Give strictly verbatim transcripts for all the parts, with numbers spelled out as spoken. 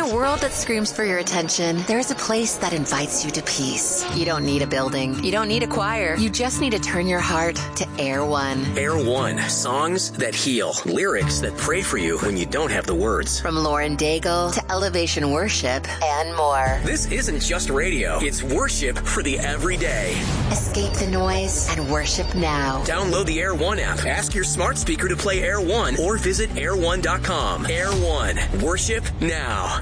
a world that screams for your attention, there's a place that invites you to peace. You don't need a building. You don't need a choir. You just need to turn your heart to Air One. Air One. Songs that heal. Lyrics that pray for you when you don't have the words. From Lauren Daigle to Elevation Worship and more. This isn't just radio. It's worship for the everyday. Escape the noise and worship now. Download the Air One app. Ask your smart speaker to play Air One or visit air one dot com. Air One. Worship now.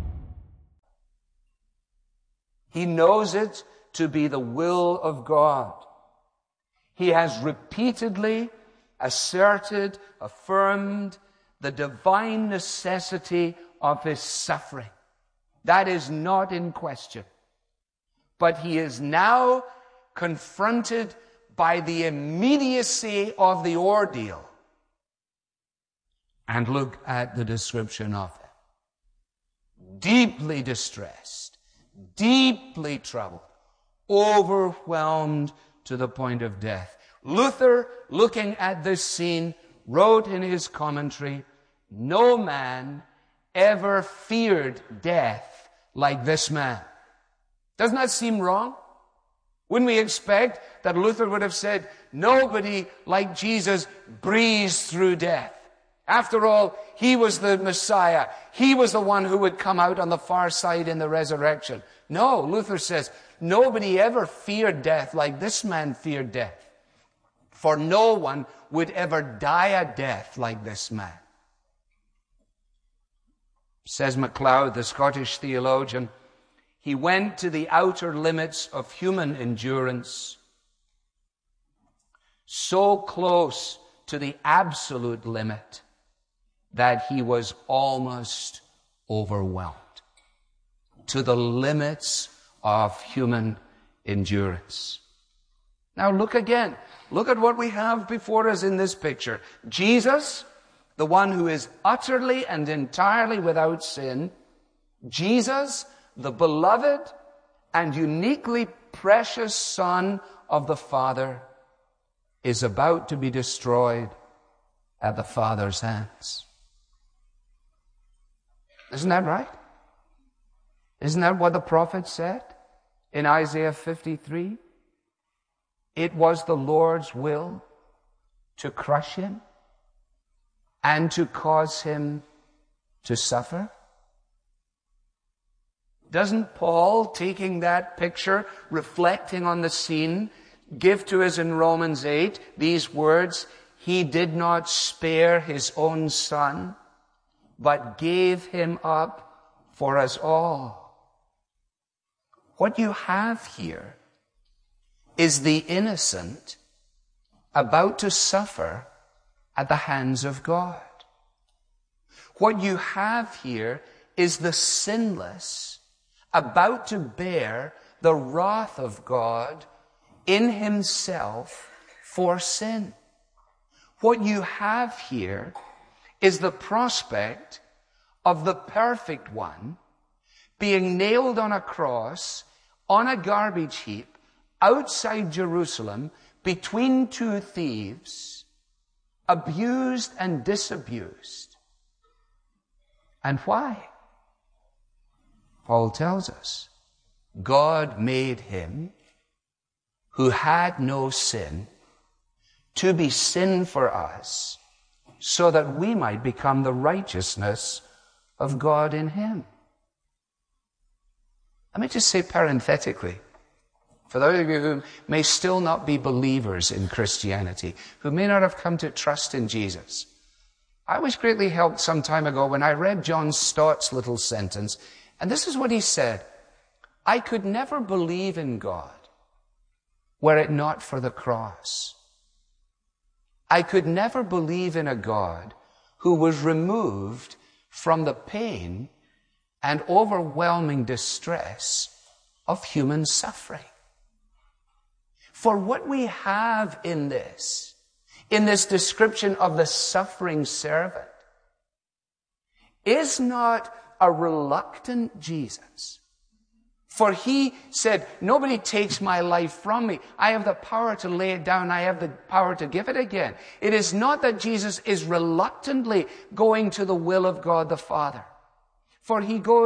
He knows it to be the will of God. He has repeatedly asserted, affirmed the divine necessity of his suffering. That is not in question. But he is now confronted by the immediacy of the ordeal. And look at the description of it. Deeply distressed, deeply troubled, overwhelmed to the point of death. Luther, looking at this scene, wrote in his commentary, "No man ever feared death like this man." Doesn't that seem wrong? Wouldn't we expect that Luther would have said, nobody like Jesus breezed through death? After all, he was the Messiah. He was the one who would come out on the far side in the resurrection. No, Luther says, nobody ever feared death like this man feared death. For no one would ever die a death like this man. Says MacLeod, the Scottish theologian, he went to the outer limits of human endurance, so close to the absolute limit that he was almost overwhelmed, to the limits of human endurance. Now look again. Look at what we have before us in this picture. Jesus, the one who is utterly and entirely without sin, Jesus, the beloved and uniquely precious Son of the Father, is about to be destroyed at the Father's hands. Isn't that right? Isn't that what the prophet said in Isaiah fifty-three? It was the Lord's will to crush him and to cause him to suffer. Doesn't Paul, taking that picture, reflecting on the scene, give to us in Romans eight these words, "He did not spare his own Son, but gave him up for us all"? What you have here is the innocent about to suffer at the hands of God. What you have here is the sinless about to bear the wrath of God in himself for sin. What you have here is the prospect of the perfect one being nailed on a cross, on a garbage heap, outside Jerusalem, between two thieves, abused and disabused. And why? Paul tells us, God made him who had no sin to be sin for us, so that we might become the righteousness of God in him. Let me just say parenthetically, for those of you who may still not be believers in Christianity, who may not have come to trust in Jesus, I was greatly helped some time ago when I read John Stott's little sentence, and this is what he said: I could never believe in God were it not for the cross. I could never believe in a God who was removed from the pain and overwhelming distress of human suffering. For what we have in this, in this description of the suffering servant, is not a reluctant Jesus. For he said, nobody takes my life from me. I have the power to lay it down. I have the power to give it again. It is not that Jesus is reluctantly going to the will of God the Father. For he goes